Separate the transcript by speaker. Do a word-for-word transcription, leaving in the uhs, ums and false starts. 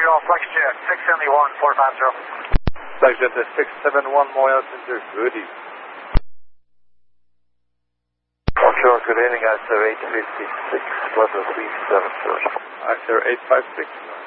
Speaker 1: zero, FlexJet six seventy-one, four five zero.
Speaker 2: FlexJet six seventy-one, Montreal Center, good evening.
Speaker 3: Offshore, good evening, Actor eight fifty-six, Plaza three seven zero.
Speaker 2: Actor eight five six.